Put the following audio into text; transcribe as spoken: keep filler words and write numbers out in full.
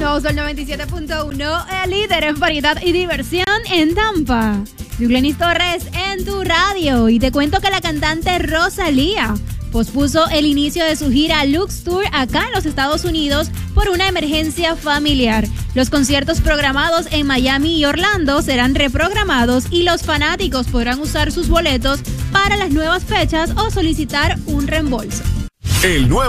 nuevo Sol noventa y siete punto uno, el líder en variedad y diversión en Tampa. Yuglenis Torres en tu radio. Y te cuento que la cantante Rosalía pospuso el inicio de su gira Lux Tour acá en los Estados Unidos por una emergencia familiar. Los conciertos programados en Miami y Orlando serán reprogramados y los fanáticos podrán usar sus boletos para las nuevas fechas o solicitar un reembolso. El nuevo